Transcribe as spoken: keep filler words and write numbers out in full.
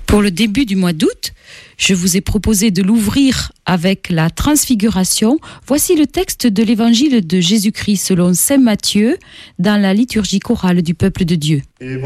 Pour le début du mois d'août, je vous ai proposé de l'ouvrir avec la Transfiguration. Voici le texte de l'évangile de Jésus-Christ selon saint Matthieu dans la liturgie chorale du peuple de Dieu.